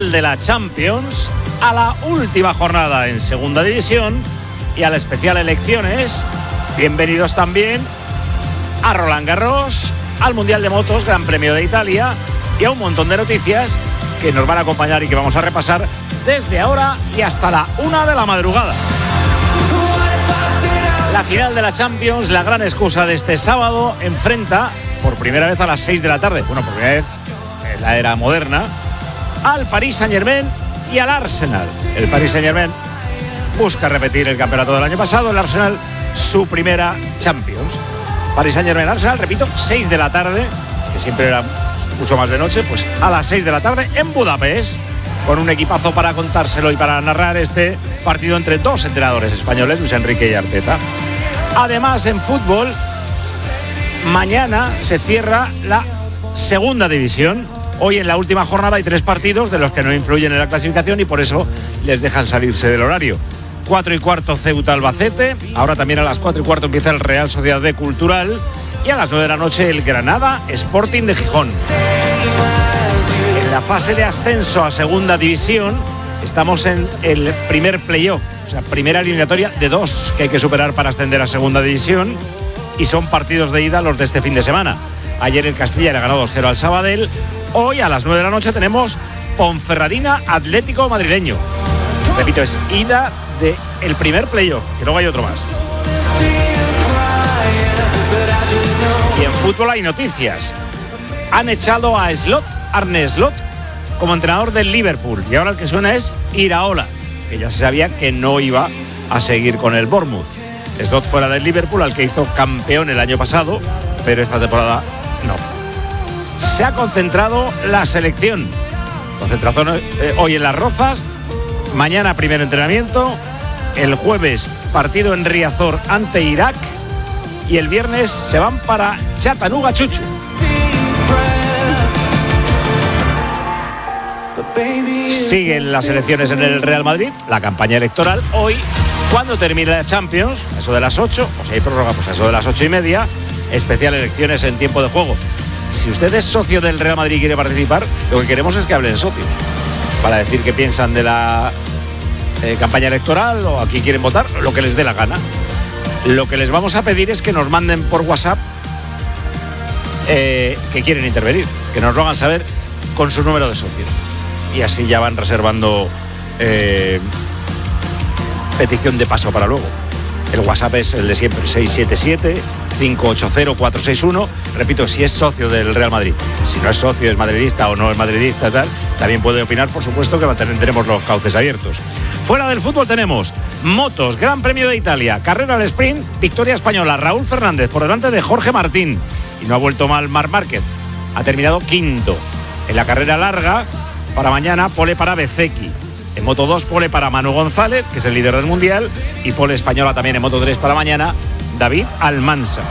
final de la Champions, a la última jornada en Segunda División y a la especial elecciones. Bienvenidos también a Roland Garros, al Mundial de Motos, Gran Premio de Italia y a un montón de noticias que nos van a acompañar y que vamos a repasar desde ahora y hasta la 1 de la madrugada. La final de la Champions, la gran excusa de este sábado, enfrenta por primera vez a las 6 de la tarde, bueno, por primera vez en la era moderna, al Paris Saint-Germain y al Arsenal. El Paris Saint-Germain busca repetir el campeonato del año pasado, el Arsenal su primera Champions. Paris Saint-Germain, Arsenal, repito, 6 de la tarde, que siempre era mucho más de noche, pues a las 6 de la tarde en Budapest, con un equipazo para contárselo y para narrar este partido entre dos entrenadores españoles, Luis Enrique y Arteta. Además, en fútbol, mañana se cierra la Segunda División. Hoy en la última jornada hay 3 partidos de los que no influyen en la clasificación y por eso les dejan salirse del horario. 4:15 Ceuta Albacete, ahora también a las 4:15 empieza el Real Sociedad de Cultural y a las 9 de la noche el Granada Sporting de Gijón. En la fase de ascenso a Segunda División estamos en el primer playoff, o sea, primera eliminatoria de 2 que hay que superar para ascender a Segunda División y son partidos de ida los de este fin de semana. Ayer el Castilla le ganó 2-0 al Sabadell. Hoy a las 9 de la noche tenemos Ponferradina Atlético Madrileño. Repito, es ida del primer playoff, que luego hay otro más. Y en fútbol hay noticias. Han echado a Arne Slot como entrenador del Liverpool y ahora el que suena es Iraola, que ya se sabía que no iba a seguir con el Bournemouth. Slot fuera del Liverpool, al que hizo campeón el año pasado, pero esta temporada no. Se ha concentrado la selección. Concentración hoy en Las Rozas, mañana primer entrenamiento, el jueves partido en Riazor ante Irak y el viernes se van para Chattanooga, Chuchu. Siguen las elecciones en el Real Madrid, la campaña electoral. Hoy, cuando termine la Champions, eso de las 8, o si hay prórroga, pues eso de las 8:30, especial elecciones en tiempo de juego. Si usted es socio del Real Madrid y quiere participar, lo que queremos es que hablen socios, para decir qué piensan de la campaña electoral o a quién quieren votar, lo que les dé la gana. Lo que les vamos a pedir es que nos manden por WhatsApp que quieren intervenir, que nos lo hagan saber con su número de socio. Y así ya van reservando petición de paso para luego. El WhatsApp es el de siempre, 677-580-461. Repito, si es socio del Real Madrid. Si no es socio, es madridista o no es madridista, tal, también puede opinar, por supuesto, que tendremos los cauces abiertos. Fuera del fútbol tenemos motos, Gran Premio de Italia, carrera al sprint, victoria española, Raúl Fernández por delante de Jorge Martín. Y no ha vuelto mal Marc Márquez, ha terminado quinto. En la carrera larga, para mañana, pole para Bezzecchi. En Moto 2, pole para Manu González, que es el líder del Mundial, y pole española también en Moto 3 para mañana, David Almansa.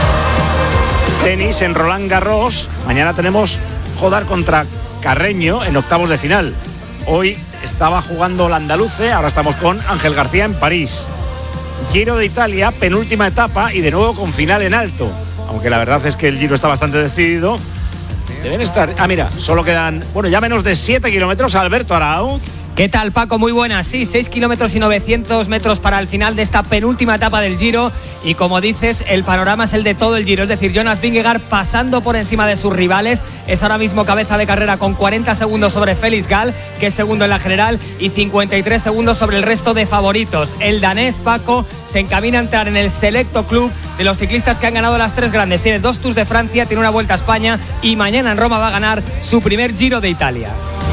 Tenis en Roland Garros, mañana tenemos Jodar contra Carreño en octavos de final. Hoy estaba jugando el andaluce, ahora estamos con Ángel García en París. Giro de Italia, penúltima etapa y de nuevo con final en alto, aunque la verdad es que el Giro está bastante decidido. Deben estar, mira, solo quedan, ya menos de 7 kilómetros. Alberto Arauz. ¿Qué tal, Paco? Muy buenas. Sí, 6 kilómetros y 900 metros para el final de esta penúltima etapa del Giro. Y como dices, el panorama es el de todo el Giro. Es decir, Jonas Vingegaard pasando por encima de sus rivales. Es ahora mismo cabeza de carrera con 40 segundos sobre Félix Gall, que es segundo en la general, y 53 segundos sobre el resto de favoritos. El danés, Paco, se encamina a entrar en el selecto club de los ciclistas que han ganado las 3 grandes. Tiene 2 Tours de Francia, tiene una Vuelta a España y mañana en Roma va a ganar su primer Giro de Italia.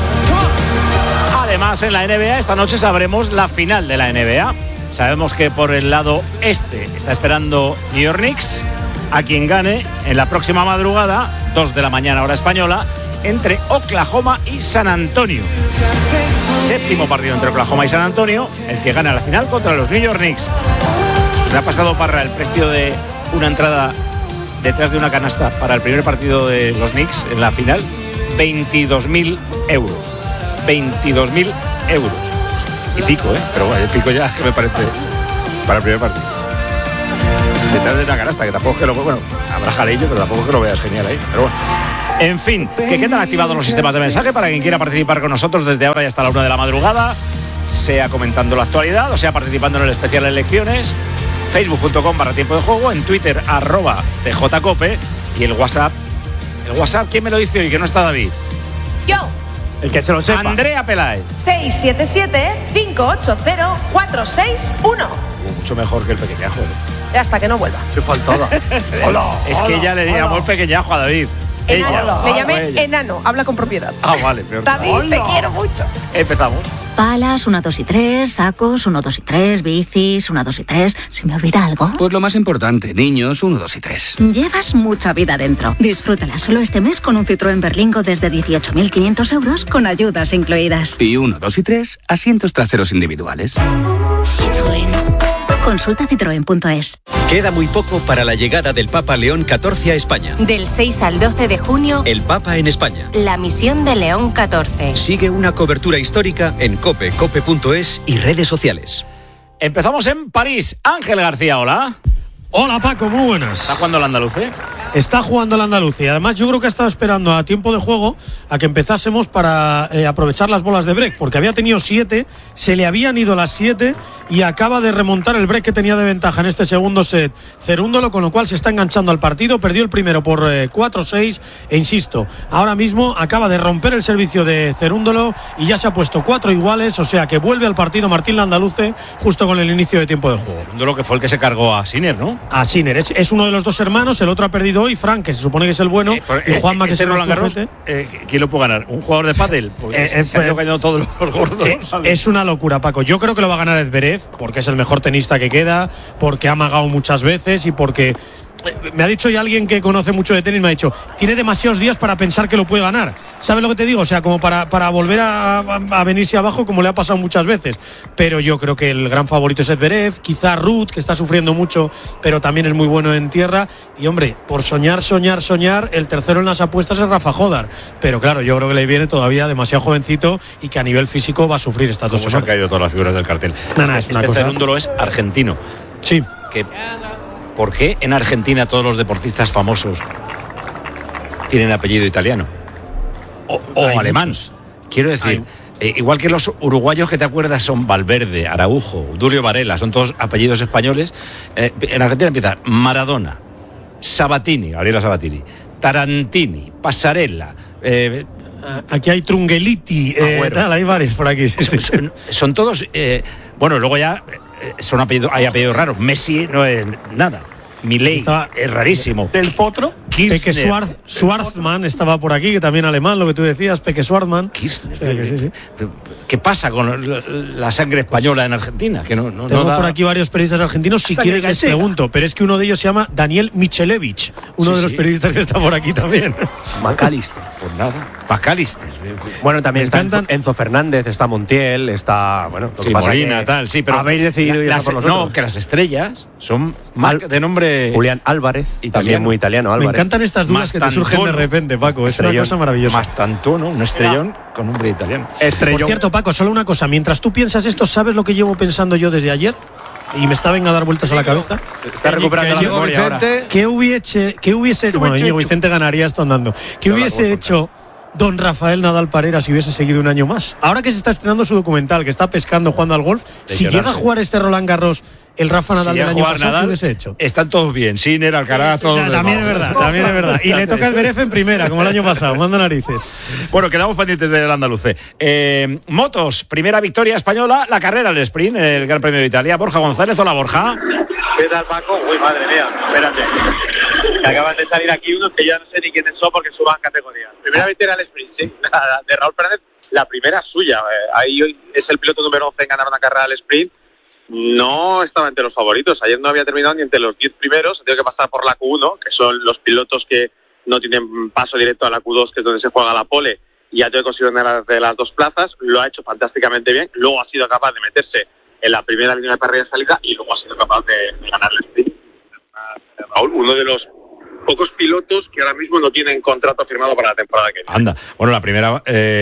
Además, en la NBA, esta noche sabremos la final de la NBA. Sabemos que por el lado este está esperando New York Knicks, a quien gane en la próxima madrugada, 2 de la mañana hora española, entre Oklahoma y San Antonio. Séptimo partido entre Oklahoma y San Antonio, el que gana la final contra los New York Knicks. Le ha pasado Parra el precio de una entrada detrás de una canasta para el primer partido de los Knicks en la final, 22.000 euros. 22.000 euros. Y pico, pero bueno, el pico ya que me parece para el primer partido. Detrás de una canasta, que tampoco es que lo... Bueno, habrá jaleillo, pero tampoco es que lo veas genial ahí. Pero bueno. En fin, que quedan activados los sistemas de mensaje para quien quiera participar con nosotros desde ahora y hasta la 1 de la madrugada, sea comentando la actualidad o sea participando en el especial de elecciones. Facebook.com/tiempo de juego, en Twitter @TJCope y el WhatsApp. El WhatsApp, ¿quién me lo dice hoy? Que no está David. Yo. El que se lo sepa. Andrea Peláez. 677-580-461. Mucho mejor que el pequeñajo. Hasta que no vuelva. Qué faltada. Hola. Es que ella le llamó el pequeñajo a David. Enano. Le llamé ella. enano. Habla con propiedad. Vale, peor. David, te quiero mucho. Empezamos. Palas, 1, 2 y 3, sacos, 1, 2 y 3, bicis, 1, 2 y 3. ¿Se me olvida algo? Pues lo más importante, niños, 1, 2 y 3. Llevas mucha vida dentro. Disfrútala solo este mes con un Citroën Berlingo desde 18.500 euros con ayudas incluidas. Y 1, 2 y 3, asientos traseros individuales. Citroën. Consulta citroen.es. Queda muy poco para la llegada del Papa León XIV a España. Del 6 al 12 de junio, El Papa en España. la misión de León XIV. Sigue una cobertura histórica en COPE, COPE.es y redes sociales. Empezamos en París. Ángel García, hola. Hola Paco, muy buenas. ¿Está jugando el andaluz? Está jugando el andaluz y además yo creo que ha estado esperando a tiempo de juego a que empezásemos para aprovechar las bolas de break, porque había tenido 7, se le habían ido las 7 y acaba de remontar el break que tenía de ventaja en este segundo set Cerúndolo, con lo cual se está enganchando al partido. Perdió el primero por 4-6 e insisto, ahora mismo acaba de romper el servicio de Cerúndolo y ya se ha puesto 4 iguales, o sea que vuelve al partido Martín Landaluce justo con el inicio de tiempo de juego. Cerúndolo, que fue el que se cargó a Sinner, ¿no? A Sinner, es uno de los dos hermanos, el otro ha perdido hoy, Frank, que se supone que es el bueno, y Juanma, que es el Roland Garros. ¿Quién lo puede ganar? ¿Un jugador de pádel? Se han caído todos los gordos. Es una locura, Paco. Yo creo que lo va a ganar Zverev, porque es el mejor tenista que queda, porque ha amagado muchas veces y porque me ha dicho ya alguien que conoce mucho de tenis, me ha dicho, tiene demasiados días para pensar que lo puede ganar. ¿Sabes lo que te digo? O sea, como para volver a venirse abajo, como le ha pasado muchas veces. Pero yo creo que el gran favorito es Zverev, quizá Ruud, que está sufriendo mucho, pero también es muy bueno en tierra. Y hombre, por soñar, el tercero en las apuestas es Rafa Jodar. Pero claro, yo creo que le viene todavía demasiado jovencito y que a nivel físico va a sufrir estas 2 semanas. Se han caído todas las figuras del cartel. Es una cosa. Cerúndolo es argentino. Sí. ¿Por qué en Argentina todos los deportistas famosos tienen apellido italiano? O alemán. Muchos. Quiero decir, igual que los uruguayos que te acuerdas son Valverde, Araujo, Dulio Varela, son todos apellidos españoles. En Argentina empieza Maradona, Sabatini, Gabriela Sabatini, Tarantini, Pasarella. Aquí hay Trungeliti, hay varios por aquí. Son todos. Bueno, luego ya hay apellidos raros. Messi no es nada. Milei es rarísimo. ¿Del Potro? Peque Schwarzman estaba por aquí, que también alemán, lo que tú decías, Peque Schwarzman. Sí. ¿Qué pasa con la sangre española en Argentina? Que no Tengo por aquí varios periodistas argentinos, si quieres les pregunto, pero es que uno de ellos se llama Daniel Michelevich, uno de los periodistas que está por aquí también. Macalister. Pues nada, Macalister. Bueno, también está Enzo Fernández, está Montiel, está, bueno, lo que pasa Molina, que tal, sí, pero habéis decidido ir a por nosotros. No, que las estrellas son de nombre Julián Álvarez, también muy italiano, Álvarez. Me encantan estas dudas que te surgen de repente, Paco, es una cosa maravillosa. Mastantuono, un estrellón con nombre italiano. Por cierto, Paco, solo una cosa, mientras tú piensas esto, ¿sabes lo que llevo pensando yo desde ayer? Y me está venga a dar vueltas a la cabeza. Está recuperando la memoria ahora. ¿Qué hubiese bueno, Íñigo Vicente ganaría esto andando. ¿Qué hubiese hecho don Rafael Nadal Parera si hubiese seguido un año más? Ahora que se está estrenando su documental, que está pescando, jugando al golf, si llega a jugar este Roland Garros, el Rafa Nadal del año pasado, ¿qué hubiese hecho? Están todos bien, Sinner, Alcaraz, todos. También es verdad. Y le toca el Zverev en primera, como el año pasado, manda narices. Bueno, quedamos pendientes del andaluce. Motos, primera victoria española, la carrera del sprint, el Gran Premio de Italia. Borja González, hola Borja. ¿Qué tal, Paco? Uy, madre mía, espérate. Que acaban de salir aquí unos que ya no sé ni quiénes son porque suban categoría. Primera victoria del sprint, sí, de Raúl Fernández, la primera suya. Ahí hoy es el piloto número 11 en ganar una carrera del sprint. No estaba entre los favoritos. Ayer no había terminado ni entre los 10 primeros. Tengo que pasar por la Q1, que son los pilotos que no tienen paso directo a la Q2, que es donde se juega la pole. Y ya tengo que conseguir ganar de las 2 plazas. Lo ha hecho fantásticamente bien. Luego ha sido capaz de meterse en la primera línea de parrilla de salida y luego ha sido capaz de ganar el sprint. Raúl, uno de los pocos pilotos que ahora mismo no tienen contrato firmado para la temporada que viene. Anda, bueno, la primera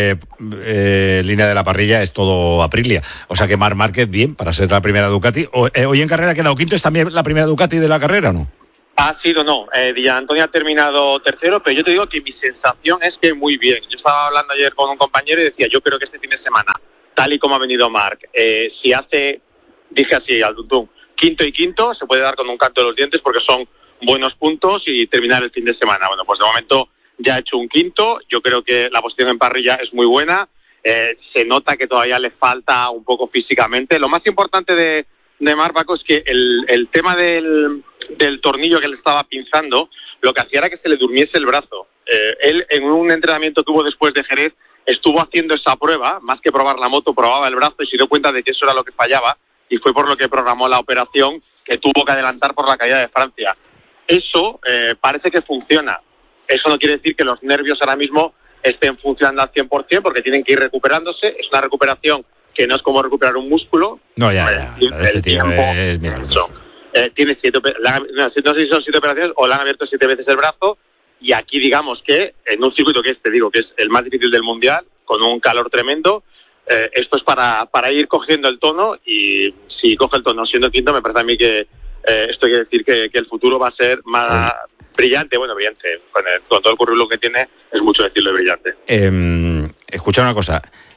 línea de la parrilla es todo Aprilia, o sea que Marc Márquez bien para ser la primera Ducati. Hoy en carrera ha quedado quinto, ¿es también la primera Ducati de la carrera o no? Ha sido, no. Díaz Antonio ha terminado tercero, pero yo te digo que mi sensación es que muy bien. Yo estaba hablando ayer con un compañero y decía, yo creo que este fin de semana, tal y como ha venido Marc, si hace, dije así al tuntún, quinto y quinto, se puede dar con un canto de los dientes porque son buenos puntos y terminar el fin de semana. Bueno, pues de momento ya ha hecho un quinto. Yo creo que la posición en parrilla es muy buena. Se nota que todavía le falta un poco físicamente. Lo más importante de Marc, Paco, es que el tema del tornillo que le estaba pinzando, lo que hacía era que se le durmiese el brazo. Él en un entrenamiento que hubo después de Jerez estuvo haciendo esa prueba, más que probar la moto, probaba el brazo y se dio cuenta de que eso era lo que fallaba y fue por lo que programó la operación que tuvo que adelantar por la caída de Francia. Eso parece que funciona. Eso no quiere decir que los nervios ahora mismo estén funcionando al 100% porque tienen que ir recuperándose. Es una recuperación que no es como recuperar un músculo. No, ya. Este tío es milagroso. Tiene 7 operaciones o le han abierto 7 veces el brazo y aquí digamos que en un circuito que digo que es el más difícil del mundial, con un calor tremendo, esto es para ir cogiendo el tono y si coge el tono siendo quinto me parece a mí que esto quiere decir que el futuro va a ser más brillante, con todo el currículum que tiene es mucho decirlo de brillante. Escucha una cosa,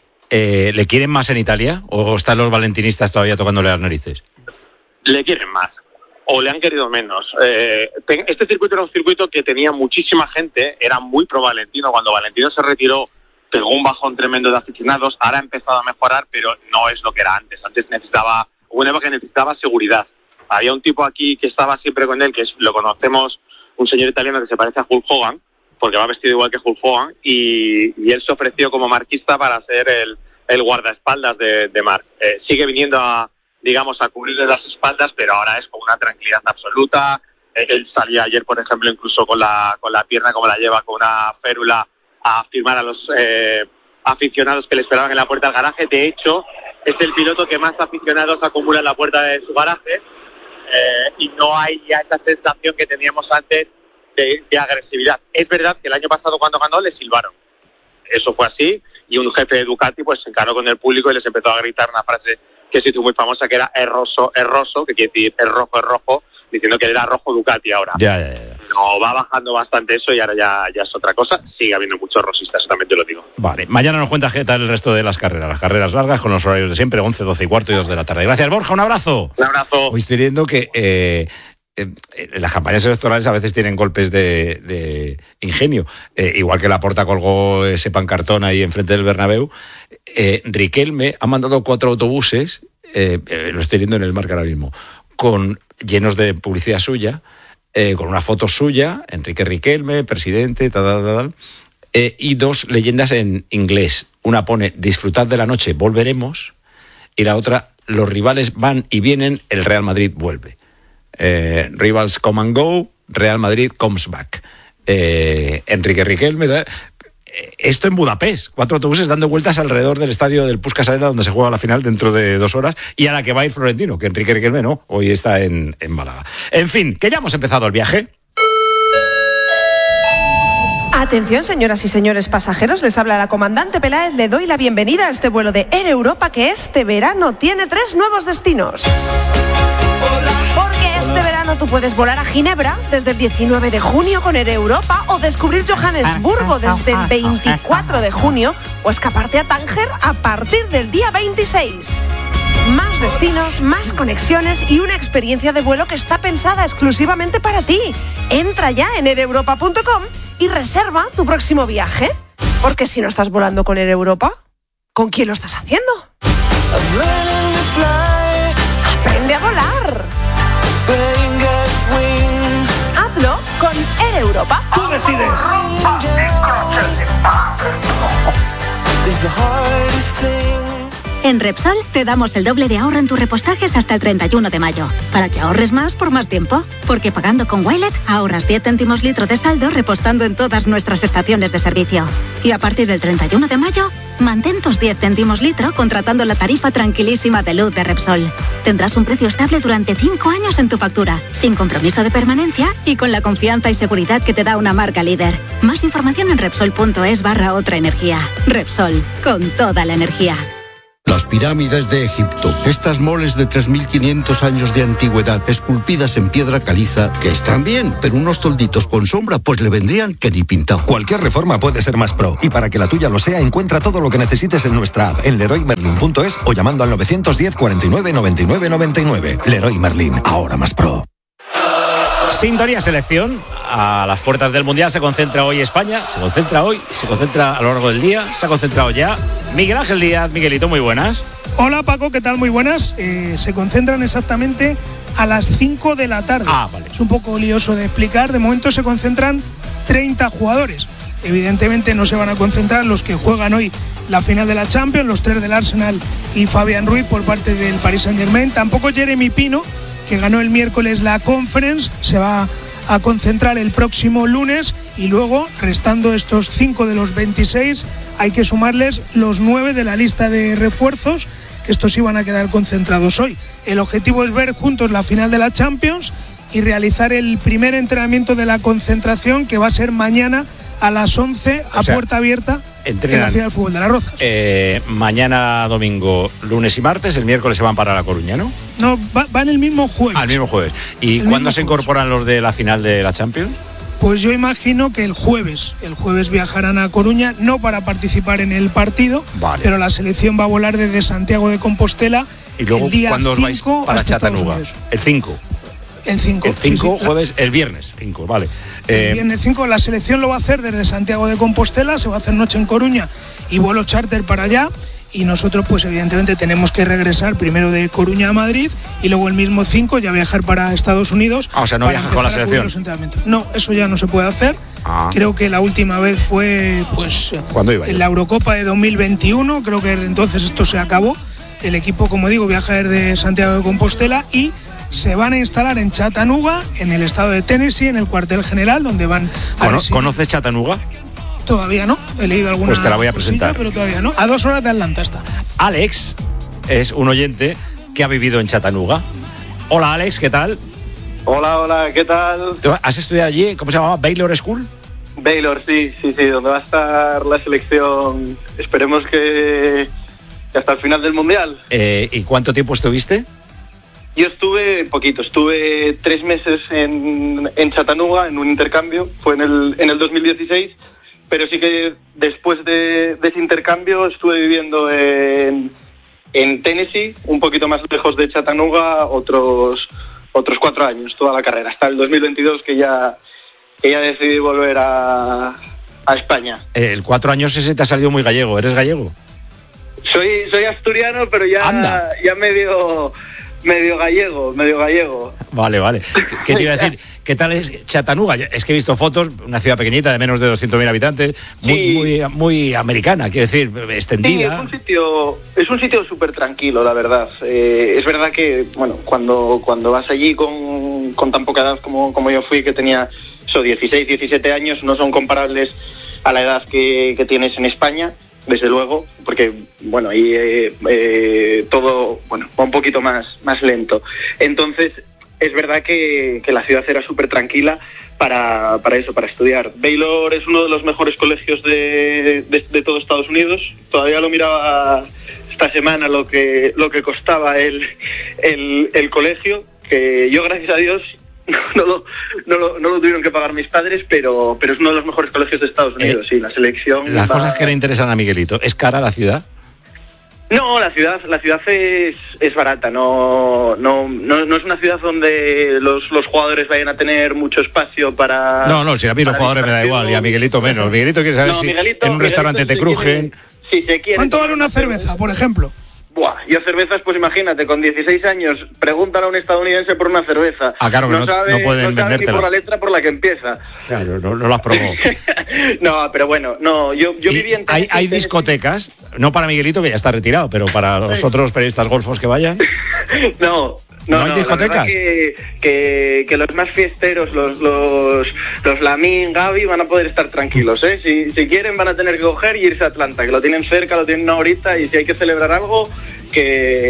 ¿le quieren más en Italia o están los valentinistas todavía tocándole las narices? Le quieren más o le han querido menos. Este circuito era un circuito que tenía muchísima gente, era muy pro Valentino. Cuando Valentino se retiró pegó un bajón tremendo de aficionados, ahora ha empezado a mejorar, pero no es lo que era antes. Antes necesitaba seguridad. Había un tipo aquí que estaba siempre con él, lo conocemos, un señor italiano que se parece a Hulk Hogan, porque va vestido igual que Hulk Hogan, y él se ofreció como marquista para ser el guardaespaldas de Marc. Sigue viniendo a cubrirle las espaldas, pero ahora es con una tranquilidad absoluta. Él salía ayer, por ejemplo, incluso con la pierna como la lleva, con una férula, a firmar a los aficionados que le esperaban en la puerta del garaje. De hecho, es el piloto que más aficionados acumula en la puerta de su garaje, y no hay ya esa sensación que teníamos antes de agresividad. Es verdad que el año pasado cuando ganó le silbaron. Eso fue así, y un jefe de Ducati pues se encaró con el público y les empezó a gritar una frase que se hizo muy famosa, que era es rosso, que quiere decir es rojo, diciendo que era rojo Ducati ahora. Ya. No, va bajando bastante eso y ahora ya es otra cosa. Sigue habiendo muchos rosistas, eso también te lo digo. Vale, mañana nos cuenta qué tal el resto de las carreras largas con los horarios de siempre, 11, 12 y cuarto y 2 de la tarde. Gracias, Borja, un abrazo. Un abrazo. Hoy estoy viendo que las campañas electorales a veces tienen golpes de ingenio. Igual que Laporta colgó ese pancartón ahí enfrente del Bernabéu, Riquelme ha mandado 4 autobuses, lo estoy viendo en el Marca ahora mismo, llenos de publicidad suya, con una foto suya, Enrique Riquelme, presidente, y 2 leyendas en inglés. Una pone, disfrutad de la noche, volveremos, y la otra, los rivales van y vienen, el Real Madrid vuelve. Rivals come and go, Real Madrid comes back. Enrique Riquelme, esto en Budapest, 4 autobuses dando vueltas alrededor del estadio del Puskás Arena donde se juega la final dentro de 2 horas y a la que va a ir Florentino, que Enrique Riquelme no, hoy está en Málaga. En fin, que ya hemos empezado el viaje. Atención, señoras y señores pasajeros, les habla la comandante Peláez. Le doy la bienvenida a este vuelo de Air Europa que este verano tiene 3 nuevos destinos. Porque este verano tú puedes volar a Ginebra desde el 19 de junio con Air Europa o descubrir Johannesburgo desde el 24 de junio o escaparte a Tánger a partir del día 26. Más destinos, más conexiones y una experiencia de vuelo que está pensada exclusivamente para ti. Entra ya en aereuropa.com y reserva tu próximo viaje. Porque si no estás volando con Air Europa, ¿con quién lo estás haciendo? Aprende a volar. Hazlo con Air Europa. Tú decides. En Repsol te damos el doble de ahorro en tus repostajes hasta el 31 de mayo, para que ahorres más por más tiempo. Porque pagando con Wilet ahorras 10 céntimos litro de saldo repostando en todas nuestras estaciones de servicio. Y a partir del 31 de mayo, mantén tus 10 céntimos litro contratando la tarifa tranquilísima de luz de Repsol. Tendrás un precio estable durante 5 años en tu factura, sin compromiso de permanencia y con la confianza y seguridad que te da una marca líder. Más información en Repsol.es/otra energía. Repsol, con toda la energía. Las pirámides de Egipto. Estas moles de 3.500 años de antigüedad, esculpidas en piedra caliza, que están bien, pero unos tolditos con sombra, pues le vendrían que ni pintado. Cualquier reforma puede ser más pro, y para que la tuya lo sea, encuentra todo lo que necesites en nuestra app, en leroymerlin.es o llamando al 910 49 99 99. Leroy Merlin, ahora más pro. Sintonía selección. A las puertas del Mundial se concentra hoy España. Se concentra a lo largo del día. Se ha concentrado ya Miguel Ángel Díaz. Miguelito, muy buenas. Hola Paco, ¿qué tal? Muy buenas. Se concentran exactamente a las 5 de la tarde. Vale. Es un poco lioso de explicar. De momento se concentran 30 jugadores. Evidentemente no se van a concentrar los que juegan hoy la final de la Champions, los 3 del Arsenal y Fabián Ruiz por parte del Paris Saint-Germain. Tampoco Jeremy Pino, que ganó el miércoles la Conference, se va a concentrar el próximo lunes, y luego, restando estos 5 de los 26, hay que sumarles los 9 de la lista de refuerzos, que estos sí van a quedar concentrados hoy. El objetivo es ver juntos la final de la Champions y realizar el primer entrenamiento de la concentración, que va a ser mañana a las 11 a puerta abierta en la Ciudad del Fútbol de Las Rozas. Mañana, domingo, lunes y martes. El miércoles se van para La Coruña, ¿no? No, van el mismo jueves. El mismo jueves. ¿Y cuándo se incorporan los de la final de la Champions? Pues yo imagino que el jueves viajarán a Coruña, no para participar en el partido, vale, pero la selección va a volar desde Santiago de Compostela. Y luego, el día ¿cuándo os vais para Chattanooga? El 5. El 5. El 5, sí. jueves, el viernes 5, vale. El viernes 5, la selección lo va a hacer desde Santiago de Compostela, se va a hacer noche en Coruña y vuelo charter para allá. Y nosotros, pues evidentemente, tenemos que regresar primero de Coruña a Madrid y luego el mismo 5 ya viajar para Estados Unidos. O sea, no viajas con la selección. No, eso ya no se puede hacer. Creo que la última vez fue, pues, en la Eurocopa de 2021. Creo que desde entonces esto se acabó. El equipo, como digo, viaja desde Santiago de Compostela y se van a instalar en Chattanooga, en el estado de Tennessee, en el cuartel general, donde van a... ¿Conoces Chattanooga? Todavía no, he leído alguna pues te la voy a presentar, pero todavía no. A 2 horas de Atlanta está. Alex es un oyente que ha vivido en Chattanooga. Hola Alex, ¿qué tal? Hola, ¿qué tal? ¿Has estudiado allí? ¿Cómo se llamaba? ¿Baylor School? Baylor, sí, donde va a estar la selección. Esperemos que hasta el final del Mundial. ¿Y cuánto tiempo estuviste? Yo estuve 3 meses en Chattanooga, en un intercambio, fue en el 2016, pero sí que después de ese intercambio estuve viviendo en Tennessee, un poquito más lejos de Chattanooga, otros 4 años, toda la carrera, hasta el 2022 que ya decidí volver a España. El 4 años ese te ha salido muy gallego, ¿eres gallego? Soy asturiano, pero ya medio gallego. Vale. ¿Qué te iba a decir? ¿Qué tal es Chattanooga? Es que he visto fotos, una ciudad pequeñita de menos de 200.000 habitantes, muy americana, quiero decir, extendida. Sí, es un sitio súper tranquilo, la verdad. Es verdad que, bueno, cuando vas allí con tan poca edad como yo fui, que tenía 16, 17 años, no son comparables a la edad que tienes en España, desde luego, porque bueno, ahí todo va un poquito más lento. Entonces, es verdad que la ciudad era súper tranquila para estudiar. Baylor es uno de los mejores colegios de todo Estados Unidos. Todavía lo miraba esta semana lo que costaba el colegio, que yo, gracias a Dios, no lo tuvieron que pagar mis padres, pero es uno de los mejores colegios de Estados Unidos. Sí, la selección. Las cosas que le interesan a Miguelito, ¿es cara la ciudad? No, la ciudad es barata. No es una ciudad donde los jugadores vayan a tener mucho espacio para. No, si a mí los jugadores me da igual y a Miguelito menos. Miguelito quiere saber si en un restaurante te crujen. ¿Cuánto vale una cerveza, por ejemplo? Yo cervezas, pues imagínate, con 16 años, pregúntale a un estadounidense por una cerveza. Claro, que no pueden vendértela. Ni por la letra por la que empieza. Claro, no las probó. No, pero bueno, yo viví en Tennessee. Hay discotecas, no para Miguelito, que ya está retirado, pero para los otros periodistas golfos que vayan. No hay discotecas. Que los más fiesteros, los Lamin, Gaby, van a poder estar tranquilos, ¿eh? Si quieren van a tener que coger y irse a Atlanta, que lo tienen cerca, lo tienen una horita, y si hay que celebrar algo, que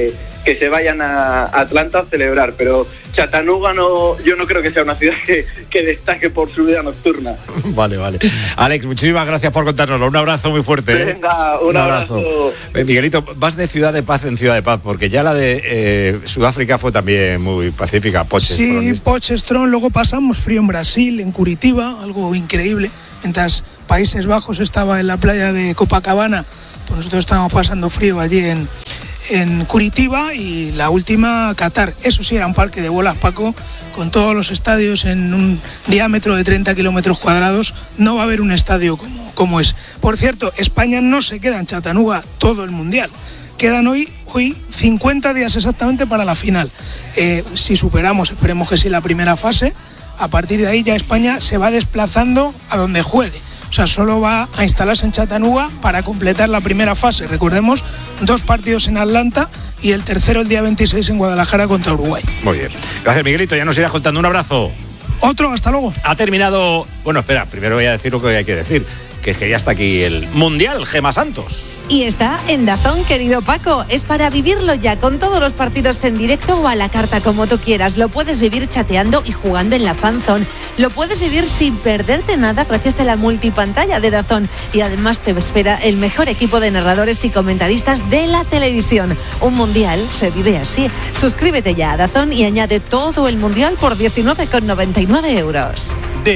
que se vayan a Atlanta a celebrar, pero Chattanooga yo no creo que sea una ciudad que destaque por su vida nocturna. Vale. Alex, muchísimas gracias por contárnoslo. Un abrazo muy fuerte. Venga, un abrazo. Miguelito, vas de ciudad de paz en ciudad de paz, porque ya la de Sudáfrica fue también muy pacífica. Sí, Potchefstroom, luego pasamos frío en Brasil, en Curitiba, algo increíble. Mientras Países Bajos estaba en la playa de Copacabana, pues nosotros estábamos pasando frío allí en Curitiba, y la última Qatar. Eso sí, era un parque de bolas, Paco, con todos los estadios en un diámetro de 30 kilómetros cuadrados. No va a haber un estadio como es. Por cierto, España no se queda en Chattanooga todo el Mundial. Quedan hoy 50 días exactamente para la final. Si superamos, esperemos que sí, la primera fase, a partir de ahí ya España se va desplazando a donde juegue. O sea, solo va a instalarse en Chattanooga para completar la primera fase. Recordemos, 2 partidos en Atlanta y el tercero el día 26 en Guadalajara contra Uruguay. Muy bien. Gracias, Miguelito. Ya nos irás contando. Un abrazo. Otro, hasta luego. Ha terminado... Bueno, espera, primero voy a decir lo que hay que decir, que es que ya está aquí el Mundial, Gemma Santos. Y está en DAZN, querido Paco. Es para vivirlo ya, con todos los partidos en directo o a la carta, como tú quieras. Lo puedes vivir chateando y jugando en la Fan Zone. Lo puedes vivir sin perderte nada gracias a la multipantalla de DAZN. Y además te espera el mejor equipo de narradores y comentaristas de la televisión. Un mundial se vive así. Suscríbete ya a DAZN y añade todo el mundial por 19,99 euros.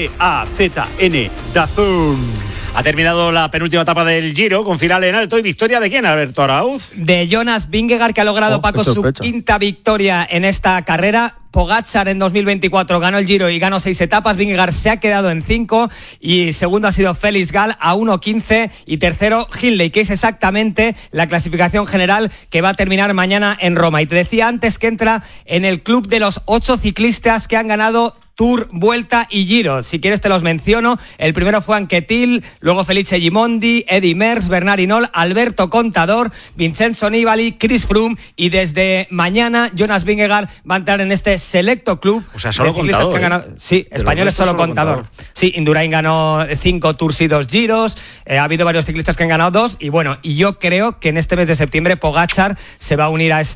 DAZN, DAZN. Ha terminado la penúltima etapa del Giro con final en alto y victoria de quién, Alberto Arauz. De Jonas Vingegaard, que ha logrado, Paco, su quinta victoria en esta carrera. Pogačar en 2024 ganó el Giro y ganó 6 etapas. Vingegaard se ha quedado en 5 y segundo ha sido Félix Gall a 1.15 y tercero Hindley, que es exactamente la clasificación general que va a terminar mañana en Roma. Y te decía antes que entra en el club de los 8 ciclistas que han ganado Tour, Vuelta y Giro. Si quieres te los menciono. El primero fue Anquetil, luego Felice Gimondi, Eddy Merckx, Bernard Hinault, Alberto Contador, Vincenzo Nibali, Chris Froome, y desde mañana Jonas Vingegaard va a entrar en este selecto club. O sea, solo Contador. Que han ganado, sí, españoles solo Contador. Sí, Indurain ganó 5 Tours y 2 Giros. Ha habido varios ciclistas que han ganado 2 y bueno, y yo creo que en este mes de septiembre Pogačar se va a unir a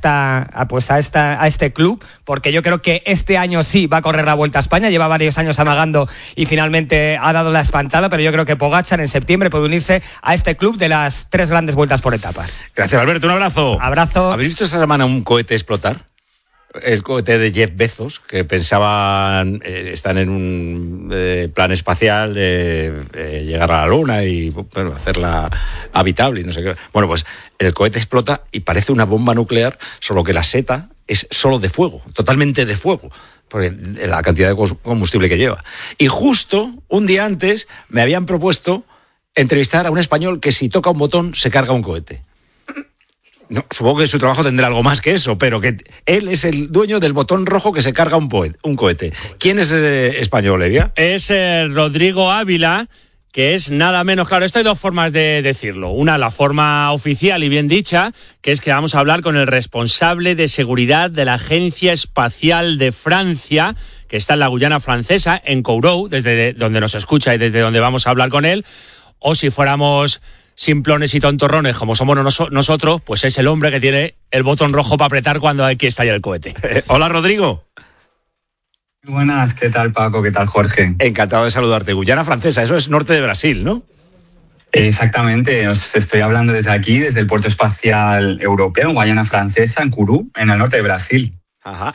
este club, porque yo creo que este año sí va a correr la Vuelta a España. Lleva varios años amagando y finalmente ha dado la espantada, pero yo creo que Pogačar en septiembre puede unirse a este club de las 3 grandes vueltas por etapas. Gracias, Alberto, un abrazo. Abrazo. ¿Habéis visto esta semana un cohete explotar? El cohete de Jeff Bezos, que pensaban, están en un plan espacial de llegar a la Luna y bueno, hacerla habitable y no sé qué. Bueno, pues el cohete explota y parece una bomba nuclear, solo que la seta es solo de fuego, totalmente de fuego, porque la cantidad de combustible que lleva. Y justo un día antes me habían propuesto entrevistar a un español que si toca un botón se carga un cohete. No, supongo que su trabajo tendrá algo más que eso, pero que él es el dueño del botón rojo que se carga un cohete. ¿Quién es español, Evia? Es Rodrigo Ávila, que es nada menos, claro, esto hay 2 formas de decirlo. Una, la forma oficial y bien dicha, que es que vamos a hablar con el responsable de seguridad de la Agencia Espacial de Francia, que está en la Guyana Francesa, en Kourou, desde donde nos escucha y desde donde vamos a hablar con él. O si fuéramos simplones y tontorrones como somos nosotros, pues es el hombre que tiene el botón rojo para apretar cuando hay que estallar el cohete. Hola, Rodrigo. Buenas, ¿qué tal, Paco? ¿Qué tal, Jorge? Encantado de saludarte. Guyana Francesa, eso es norte de Brasil, ¿no? Exactamente, os estoy hablando desde aquí, desde el Puerto Espacial Europeo, en Guayana Francesa, en Kourou, en el norte de Brasil. Ajá.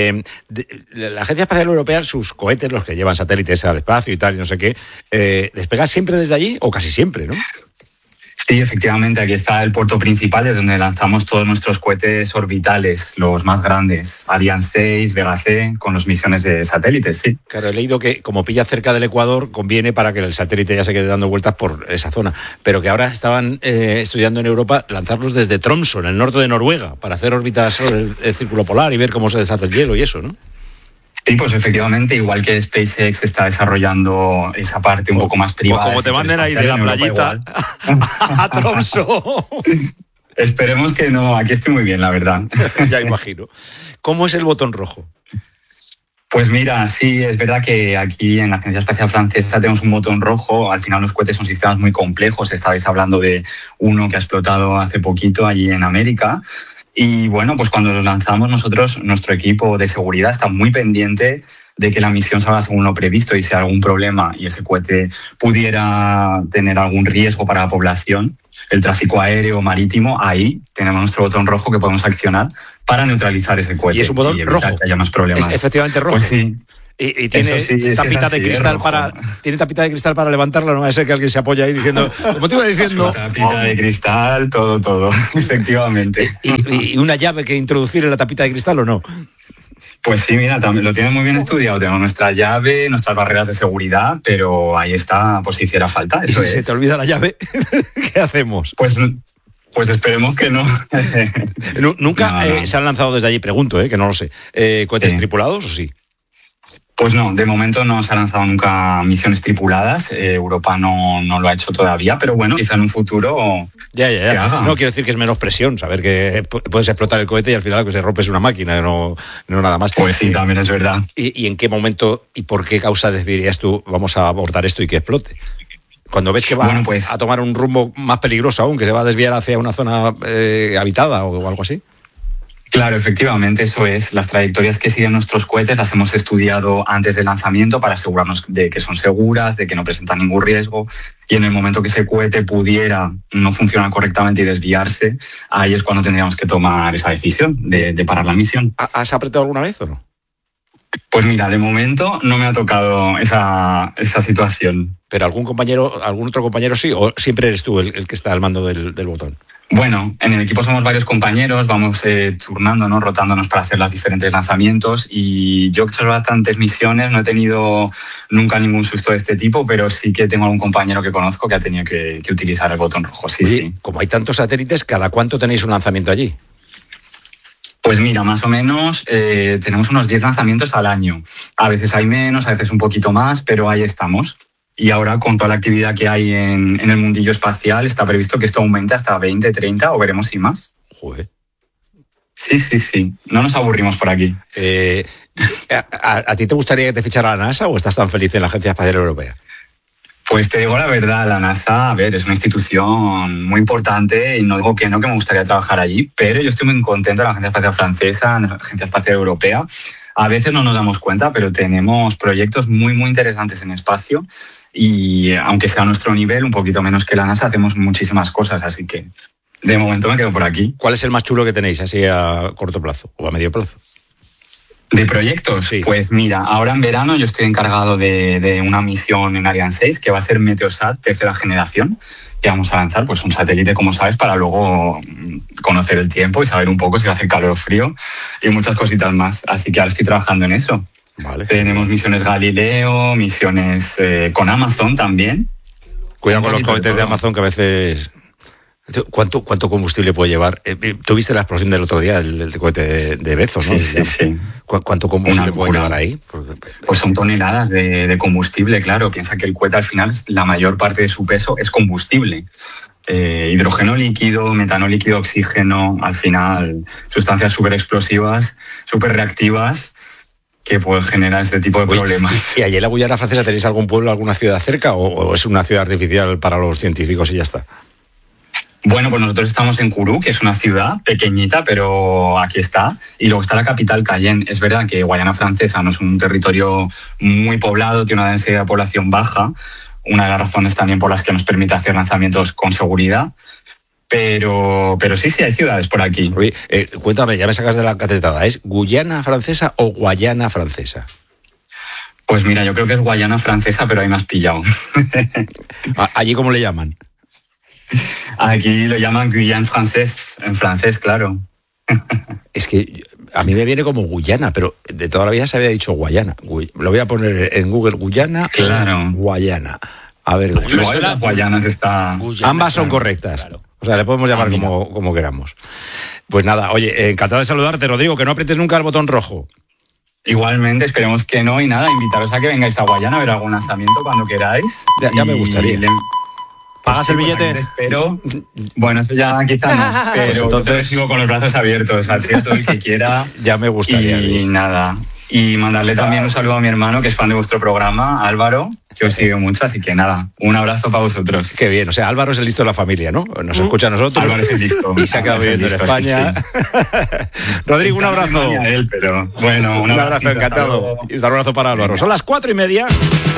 La Agencia Espacial Europea, sus cohetes, los que llevan satélites al espacio y tal, y no sé qué, ¿despegan siempre desde allí o casi siempre, no? Sí, efectivamente, aquí está el puerto principal, desde donde lanzamos todos nuestros cohetes orbitales, los más grandes, Ariane 6, Vega C, con las misiones de satélites, sí. Claro, he leído que como pilla cerca del Ecuador, conviene para que el satélite ya se quede dando vueltas por esa zona, pero que ahora estaban estudiando en Europa lanzarlos desde Tromsø, en el norte de Noruega, para hacer órbitas sobre el círculo polar y ver cómo se deshace el hielo y eso, ¿no? Sí, pues efectivamente, igual que SpaceX está desarrollando esa parte un poco más privada. Pues como te manden ahí de la playita a Tromsø. Esperemos que no, aquí estoy muy bien, la verdad. Ya imagino. ¿Cómo es el botón rojo? Pues mira, sí, es verdad que aquí en la Agencia Espacial Francesa tenemos un botón rojo. Al final los cohetes son sistemas muy complejos. Estabais hablando de uno que ha explotado hace poquito allí en América. Y bueno, pues cuando los lanzamos nosotros, nuestro equipo de seguridad está muy pendiente de que la misión salga según lo previsto, y si hay algún problema y ese cohete pudiera tener algún riesgo para la población, el tráfico aéreo o marítimo, ahí tenemos nuestro botón rojo que podemos accionar para neutralizar ese cohete. Y es un botón rojo. Que haya más problemas. Es efectivamente rojo. Pues sí. Y tiene tapita de cristal para levantarla, no va a ser que alguien se apoya ahí diciendo, como te iba diciendo. Tapita de cristal, todo, efectivamente. ¿Y una llave que introducir en la tapita de cristal o no? Pues sí, mira, también lo tienen muy bien estudiado. Tenemos nuestra llave, nuestras barreras de seguridad, pero ahí está por si hiciera falta. ¿Y si se te olvida la llave? ¿Qué hacemos? Pues esperemos que no. ¿Nunca se han lanzado desde allí, pregunto, que no lo sé, cohetes tripulados o sí? Pues no, de momento no se ha lanzado nunca misiones tripuladas. Europa no lo ha hecho todavía, pero bueno, quizá en un futuro. Ya. No, quiero decir que es menos presión, saber que puedes explotar el cohete y al final lo que se rompe es una máquina, no nada más. Pues sí, también es verdad. ¿Y en qué momento y por qué causa decidirías tú, vamos a abordar esto y que explote? Cuando ves que va a tomar un rumbo más peligroso aún, que se va a desviar hacia una zona habitada o algo así. Claro, efectivamente, eso es. Las trayectorias que siguen nuestros cohetes las hemos estudiado antes del lanzamiento para asegurarnos de que son seguras, de que no presentan ningún riesgo, y en el momento que ese cohete pudiera no funcionar correctamente y desviarse, ahí es cuando tendríamos que tomar esa decisión de parar la misión. ¿Has apretado alguna vez o no? Pues mira, de momento no me ha tocado esa situación. ¿Pero algún otro compañero sí? ¿O siempre eres tú el que está al mando del botón? Bueno, en el equipo somos varios compañeros, vamos turnándonos, rotándonos para hacer los diferentes lanzamientos, y yo que he hecho bastantes misiones no he tenido nunca ningún susto de este tipo, pero sí que tengo algún compañero que conozco que ha tenido que utilizar el botón rojo. Sí. Como hay tantos satélites, ¿cada cuánto tenéis un lanzamiento allí? Pues mira, más o menos tenemos unos 10 lanzamientos al año. A veces hay menos, a veces un poquito más, pero ahí estamos. Y ahora, con toda la actividad que hay en el mundillo espacial, está previsto que esto aumente hasta 20, 30 o veremos si más. Joder. Sí. No nos aburrimos por aquí. ¿A ti te gustaría que te fichara la NASA o estás tan feliz en la Agencia Espacial Europea? Pues te digo la verdad, la NASA, es una institución muy importante y no digo que me gustaría trabajar allí, pero yo estoy muy contento en la Agencia Espacial Francesa, en la Agencia Espacial Europea. A veces no nos damos cuenta, pero tenemos proyectos muy, muy interesantes en espacio, y aunque sea a nuestro nivel, un poquito menos que la NASA, hacemos muchísimas cosas, así que de momento me quedo por aquí. ¿Cuál es el más chulo que tenéis, así a corto plazo o a medio plazo? ¿De proyectos? Sí. Pues mira, ahora en verano yo estoy encargado de una misión en Ariane 6 que va a ser Meteosat tercera generación, que vamos a lanzar pues un satélite, como sabes, para luego conocer el tiempo y saber un poco si va a hacer calor o frío y muchas cositas más. Así que ahora estoy trabajando en eso. Vale. Tenemos misiones Galileo, misiones con Amazon también. Cuidado con los cohetes de Amazon, que a veces... ¿Cuánto combustible puede llevar? Tuviste la explosión del otro día del cohete de Bezos, ¿no? Sí. ¿Cuánto combustible puede llevar ahí? Pues son toneladas de combustible, claro. Piensa que el cohete al final, la mayor parte de su peso es combustible. Hidrógeno líquido, metano líquido, oxígeno, al final sustancias súper explosivas, súper reactivas, que pueden generar este tipo de problemas. ¿Y allí en la Guyana Francesa tenéis algún pueblo, alguna ciudad cerca, o es una ciudad artificial para los científicos y ya está? Bueno, pues nosotros estamos en Kourou, que es una ciudad pequeñita, pero aquí está. Y luego está la capital, Cayenne. Es verdad que Guayana Francesa no es un territorio muy poblado, tiene una densidad de población baja, una de las razones también por las que nos permite hacer lanzamientos con seguridad. Pero sí, hay ciudades por aquí. Oye, cuéntame, ya me sacas de la catetada. ¿Es Guyana Francesa o Guayana Francesa? Pues mira, yo creo que es Guayana Francesa, pero ahí me has pillado. ¿Allí cómo le llaman? Aquí lo llaman Guyane francés, en francés, claro. Es que a mí me viene como Guyana, pero de toda la vida se había dicho Guayana. Lo voy a poner en Google, Guyana, claro. Guayana. A ver, las Guayanas está... Guyana, ambas son correctas. Claro. O sea, le podemos llamar como queramos. Pues nada, oye, encantado de saludarte, Rodrigo, que no aprietes nunca el botón rojo. Igualmente, esperemos que no, y nada, invitaros a que vengáis a Guayana a ver algún lanzamiento cuando queráis. Ya me gustaría. ¿Pagas el billete? Espero. Bueno, eso ya quizá no, pero pues entonces sigo con los brazos abiertos, a todo el que quiera. Ya me gustaría. Y nada. Y mandarle también un saludo a mi hermano, que es fan de vuestro programa, Álvaro, que os sigue mucho, así que nada, un abrazo para vosotros. Qué bien, o sea, Álvaro es el listo de la familia, ¿no? Nos escucha a nosotros. Álvaro es el listo. Y se ha quedado viviendo en España. Sí. Rodrigo, un abrazo. Él, pero bueno, un abrazo, encantado. Y un abrazo para Álvaro. Venga. Son las 4:30.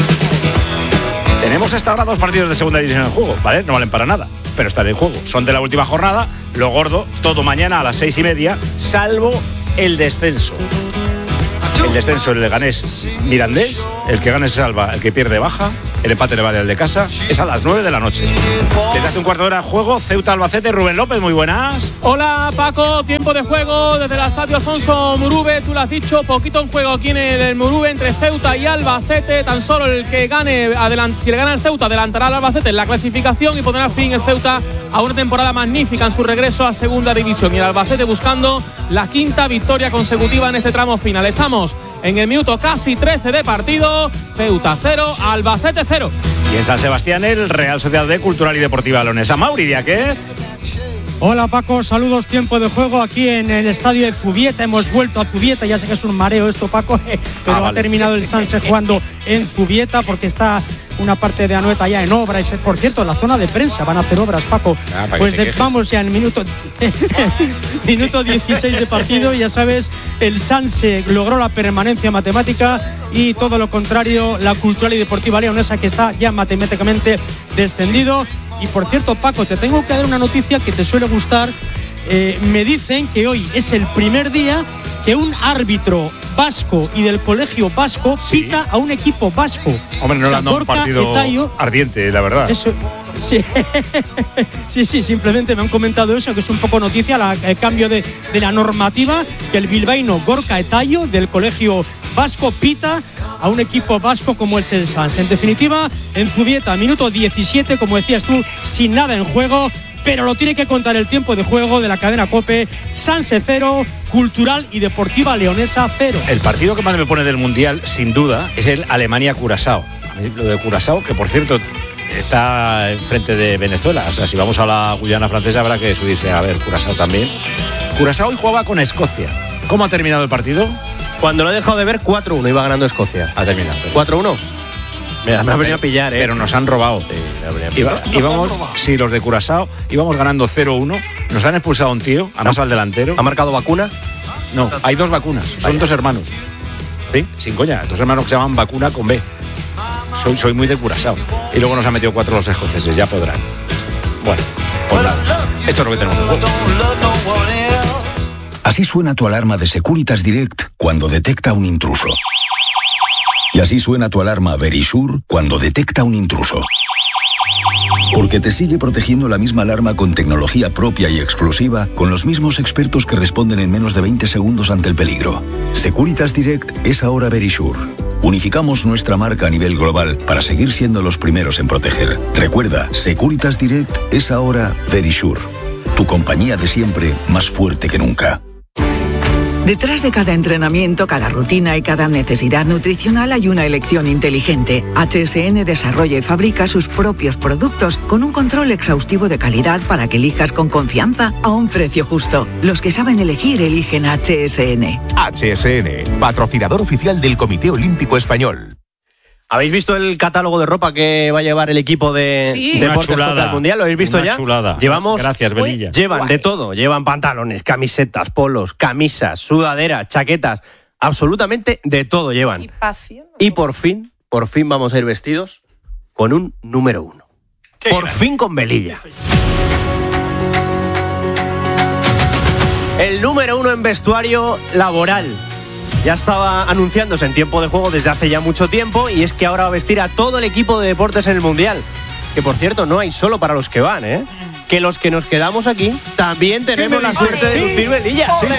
Tenemos hasta ahora 2 partidos de segunda división en juego, ¿vale? No valen para nada, pero están en juego. Son de la última jornada, lo gordo, todo mañana a las 6:30, salvo el descenso. El descenso, el Leganés Mirandés, el que gane se salva, el que pierde baja, el empate le vale al de casa, es a las 9 de la noche. Desde hace un cuarto de hora juego, Ceuta Albacete, Rubén López, muy buenas. Hola Paco, tiempo de juego desde el estadio Alfonso Murube, tú lo has dicho, poquito en juego aquí en el Murube entre Ceuta y Albacete, tan solo el que gane, si le gana el Ceuta adelantará al Albacete en la clasificación y pondrá fin el Ceuta a una temporada magnífica en su regreso a segunda división y el Albacete buscando la 5ª victoria consecutiva en este tramo final. Estamos en el minuto casi 13 de partido, Ceuta 0, Albacete 0. Y en San Sebastián el Real Sociedad de Cultural y Deportiva Leonesa. Mauri Diáquez. Hola Paco, saludos, tiempo de juego aquí en el estadio de Zubieta. Hemos vuelto a Zubieta, ya sé que es un mareo esto Paco, pero ha terminado el Sanse jugando en Zubieta porque está una parte de Anoeta ya en obra. Por cierto, la zona de prensa van a hacer obras, Paco. Pues vamos ya en el minuto 16 de partido. Ya sabes, el Sanse logró la permanencia matemática y todo lo contrario, la Cultural y Deportiva Leonesa, que está ya matemáticamente descendido. Y por cierto, Paco, te tengo que dar una noticia que te suele gustar. Me dicen que hoy es el primer día que un árbitro vasco y del colegio vasco pita a un equipo vasco. Hombre, no le han dado un partido ardiente, la verdad. Eso, sí. sí, simplemente me han comentado eso, que es un poco noticia, el cambio de la normativa, que el bilbaíno Gorka Etayo del colegio vasco pita a un equipo vasco como es el Sans. En definitiva, en Zubieta, minuto 17, como decías tú, sin nada en juego, pero lo tiene que contar el tiempo de juego de la cadena COPE. Sanse 0, Cultural y Deportiva Leonesa 0. El partido que más me pone del Mundial, sin duda, es el Alemania-Curazao. Lo de Curazao, que por cierto está enfrente de Venezuela. O sea, si vamos a la Guyana francesa habrá que subirse a ver Curazao también. Curazao hoy jugaba con Escocia. ¿Cómo ha terminado el partido? Cuando lo he dejado de ver, 4-1 iba ganando Escocia. Ha terminado. 4-1. Me ha venido a pillar, Pero nos han robado. Sí, sí, los de Curazao íbamos ganando 0-1. Nos han expulsado a un tío, además al delantero. ¿Ha marcado vacuna? No, hay 2 vacunas. Son 2 hermanos. ¿Sí? Sin coña. 2 hermanos que se llaman Vacuna con B. Soy muy de Curazao. Y luego nos han metido 4 los escoceses. Ya podrán. Bueno, pues nada. Esto es lo que tenemos en juego. Así suena tu alarma de Securitas Direct cuando detecta un intruso. Y así suena tu alarma Verisure cuando detecta un intruso. Porque te sigue protegiendo la misma alarma con tecnología propia y exclusiva, con los mismos expertos que responden en menos de 20 segundos ante el peligro. Securitas Direct es ahora Verisure. Unificamos nuestra marca a nivel global para seguir siendo los primeros en proteger. Recuerda, Securitas Direct es ahora Verisure. Tu compañía de siempre, más fuerte que nunca. Detrás de cada entrenamiento, cada rutina y cada necesidad nutricional hay una elección inteligente. HSN desarrolla y fabrica sus propios productos con un control exhaustivo de calidad para que elijas con confianza a un precio justo. Los que saben elegir eligen HSN. HSN, patrocinador oficial del Comité Olímpico Español. ¿Habéis visto el catálogo de ropa que va a llevar el equipo de Deportes Total Mundial? ¿Lo habéis visto ya? Chulada. Gracias, Belilla. Llevan de todo. Llevan pantalones, camisetas, polos, camisas, sudaderas, chaquetas. Absolutamente de todo llevan. Y por fin vamos a ir vestidos con un número 1. Por fin con Belilla. El número 1 en vestuario laboral. Ya estaba anunciándose en tiempo de juego desde hace ya mucho tiempo y es que ahora va a vestir a todo el equipo de deportes en el Mundial. Que por cierto, no hay solo para los que van, ¿eh? Que los que nos quedamos aquí también tenemos la suerte de lucir Belilla. Sí.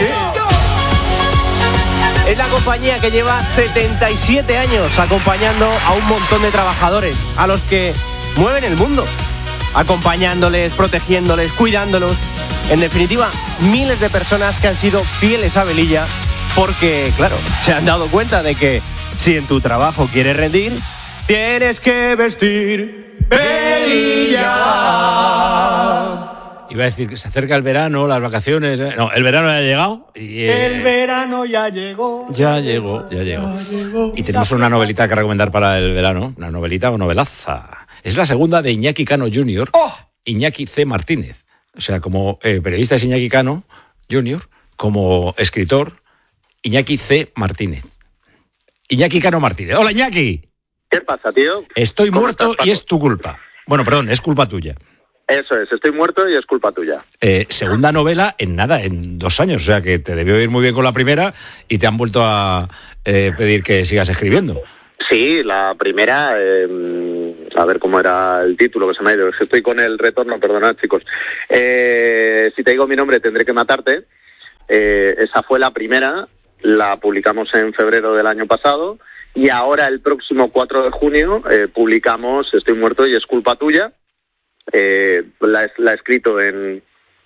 Es la compañía que lleva 77 años acompañando a un montón de trabajadores, a los que mueven el mundo, acompañándoles, protegiéndoles, cuidándolos. En definitiva, miles de personas que han sido fieles a Belilla porque, claro, se han dado cuenta de que si en tu trabajo quieres rendir, tienes que vestir Belilla. Iba a decir que se acerca el verano, las vacaciones. No, el verano ya ha llegado. Y, el verano ya llegó. Ya llegó. Y tenemos una novelita que recomendar para el verano. Una novelita o novelaza. Es la segunda de Iñaki Cano Jr., Iñaki C. Martínez. O sea, como periodista es Iñaki Cano Jr., como escritor, Iñaki C. Martínez. Iñaki Cano Martínez. Hola, Iñaki. ¿Qué pasa, tío? Estoy muerto y es tu culpa. Bueno, perdón, es culpa tuya. Eso es, estoy muerto y es culpa tuya. Segunda novela en 2 años, o sea que te debió ir muy bien con la primera y te han vuelto a pedir que sigas escribiendo. Sí, la primera, a ver cómo era el título que se me ha ido, estoy con el retorno, perdonad chicos. Si te digo mi nombre tendré que matarte. Esa fue la primera, la publicamos en febrero del año pasado y ahora el próximo 4 de junio publicamos Estoy muerto y es culpa tuya. La he escrito en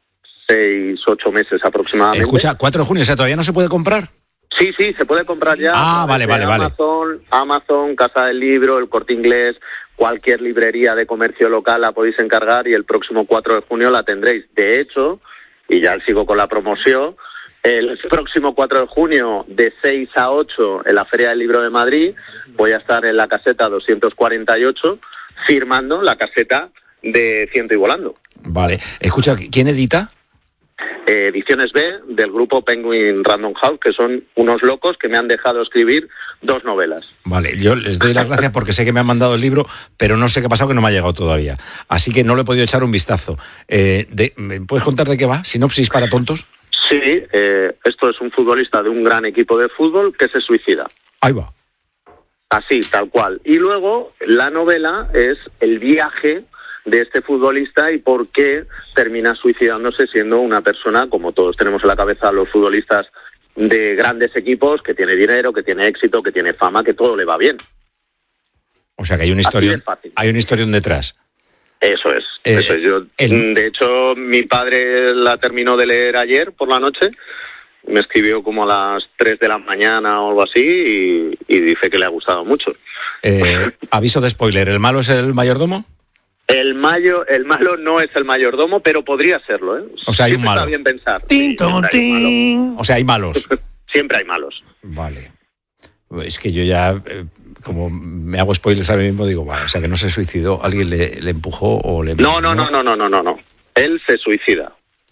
6-8 meses aproximadamente. Escucha, 4 de junio, o sea, ¿todavía no se puede comprar? Sí, se puede comprar ya. Vale. Amazon, Casa del Libro, El Corte Inglés, cualquier librería de comercio local la podéis encargar y el próximo 4 de junio la tendréis. De hecho, y ya sigo con la promoción, el próximo 4 de junio de 6 a 8 en la Feria del Libro de Madrid voy a estar en la caseta 248 firmando la caseta de Ciento y Volando. Vale. Escucha, ¿quién edita? Ediciones B del grupo Penguin Random House, que son unos locos que me han dejado escribir 2 novelas. Vale, yo les doy las gracias porque sé que me han mandado el libro, pero no sé qué ha pasado, que no me ha llegado todavía. Así que no le he podido echar un vistazo. ¿Me puedes contar de qué va? ¿Sinopsis para tontos? Sí, esto es un futbolista de un gran equipo de fútbol que se suicida. Ahí va. Así, tal cual. Y luego la novela es el viaje de este futbolista y por qué termina suicidándose siendo una persona, como todos tenemos en la cabeza los futbolistas de grandes equipos, que tiene dinero, que tiene éxito, que tiene fama, que todo le va bien. O sea que hay una historia detrás. Eso es. De hecho, mi padre la terminó de leer ayer por la noche, me escribió como a las 3 de la mañana o algo así y dice que le ha gustado mucho. Aviso de spoiler, ¿el malo es el mayordomo? El malo no es el mayordomo, pero podría serlo, ¿eh? O sea, hay un malo. Está bien pensar. O sea, hay malos. Siempre hay malos. Vale. Es que yo ya, como me hago spoilers a mí mismo, digo, vale, o sea, que no se suicidó, alguien le empujó o le... No. Él se suicida.